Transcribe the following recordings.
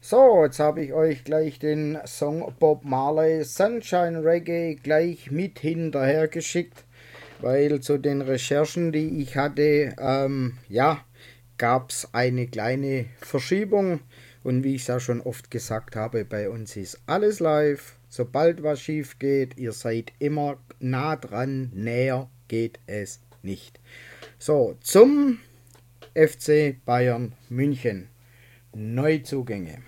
So, jetzt habe ich euch gleich den Song Bob Marley Sunshine Reggae gleich mit hinterher geschickt, weil zu den Recherchen, die ich hatte, gab es eine kleine Verschiebung. Und wie ich es ja schon oft gesagt habe, bei uns ist alles live. Sobald was schief geht, ihr seid immer nah dran, näher geht es nicht. So, zum FC Bayern München. Neuzugänge.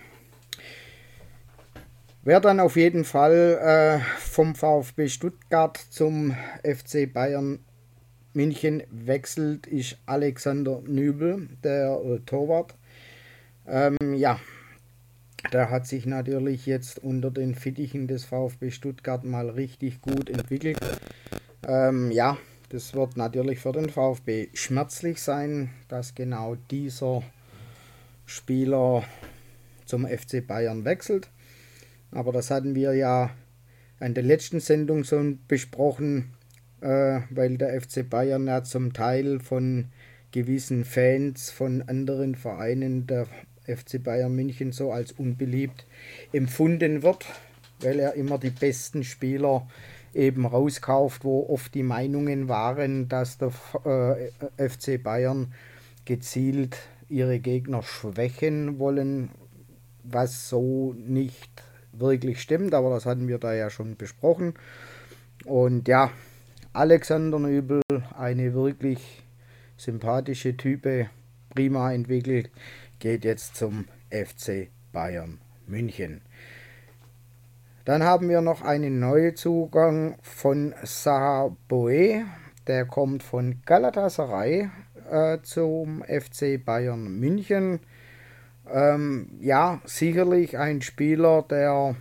Wer dann auf jeden Fall vom VfB Stuttgart zum FC Bayern München wechselt, ist Alexander Nübel, der Torwart. Ja, der hat sich natürlich jetzt unter den Fittichen des VfB Stuttgart mal richtig gut entwickelt. Ja, das wird natürlich für den VfB schmerzlich sein, dass genau dieser Spieler zum FC Bayern wechselt. Aber das hatten wir ja an der letzten Sendung schon besprochen, weil der FC Bayern ja zum Teil von gewissen Fans von anderen Vereinen der FC Bayern München so als unbeliebt empfunden wird, weil er immer die besten Spieler eben rauskauft, wo oft die Meinungen waren, dass der FC Bayern gezielt ihre Gegner schwächen wollen, was so nicht wirklich stimmt, aber das hatten wir da ja schon besprochen. Und ja, Alexander Nübel, eine wirklich sympathische Type, prima entwickelt, geht jetzt zum FC Bayern München. Dann haben wir noch einen neuen Zugang von Saha Boe, der kommt von Galatasaray zum FC Bayern München. Ja, sicherlich ein Spieler, der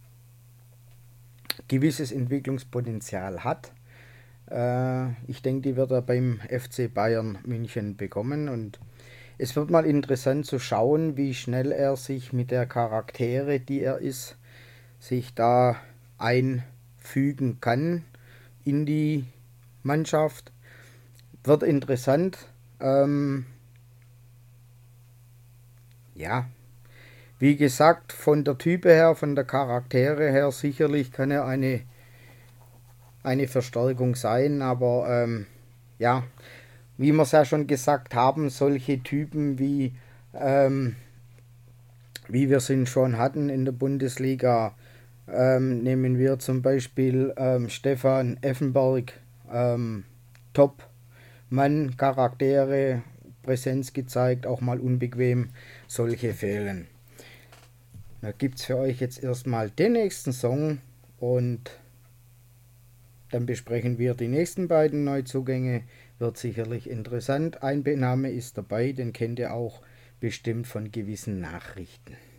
gewisses Entwicklungspotenzial hat. Ich denke, die wird er beim FC Bayern München bekommen und es wird mal interessant zu schauen, wie schnell er sich mit der Charaktere, die er ist, sich da einfügen kann in die Mannschaft. Wird interessant. Ja, wie gesagt, von der Type her, von der Charaktere her, sicherlich kann er eine Verstärkung sein, aber ja, wie wir es ja schon gesagt haben, solche Typen wie wir es schon hatten in der Bundesliga, nehmen wir zum Beispiel Stefan Effenberg, Top Mann, Charaktere, Präsenz gezeigt, auch mal unbequem, solche fehlen. Da gibt es für euch jetzt erstmal den nächsten Song und dann besprechen wir die nächsten beiden Neuzugänge. Wird sicherlich interessant. Ein Name ist dabei, den kennt ihr auch bestimmt von gewissen Nachrichten.